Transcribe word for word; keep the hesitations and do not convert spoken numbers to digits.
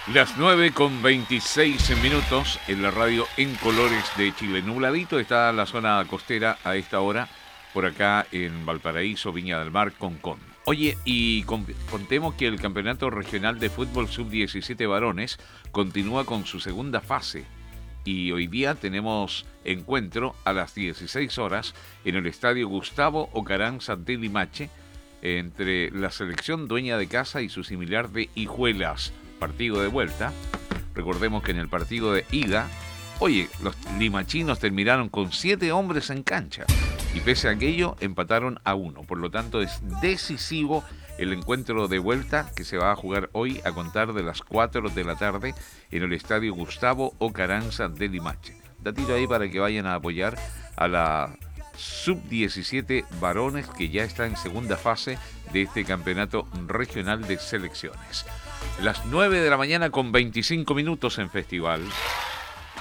Las nueve con veintiséis minutos en la radio En Colores de Chile. Nubladito está la zona costera a esta hora, por acá en Valparaíso, Viña del Mar, Concón. Oye, y con, contemos que el Campeonato Regional de Fútbol sub diecisiete Varones continúa con su segunda fase. Y hoy día tenemos encuentro a las dieciséis horas en el Estadio Gustavo Ocaranza de Limache entre la selección dueña de casa y su similar de Hijuelas. Partido de vuelta. Recordemos que en el partido de ida, oye, los limachinos terminaron con siete hombres en cancha y pese a aquello empataron a uno. Por lo tanto es decisivo el encuentro de vuelta que se va a jugar hoy a contar de las cuatro de la tarde en el Estadio Gustavo Ocaranza de Limache. Datito ahí para que vayan a apoyar a la sub diecisiete varones que ya está en segunda fase de este campeonato regional de selecciones. Las nueve de la mañana con veinticinco minutos en Festival.